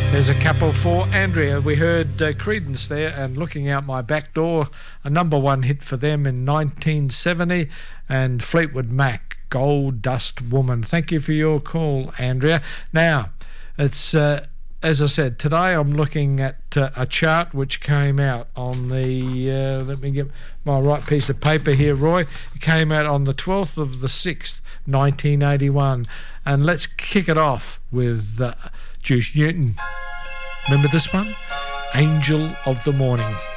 There's a couple for Andrea. We heard Creedence there, and Looking Out My Back Door, a #1 hit for them in 1970, and Fleetwood Mac, Gold Dust Woman. Thank you for your call, Andrea. Now, it's as I said, today I'm looking at a chart which came out on the, let me get my right piece of paper here, Roy. It came out on the 12th of the 6th, 1981. And let's kick it off with Juice Newton. Remember this one? Angel of the Morning.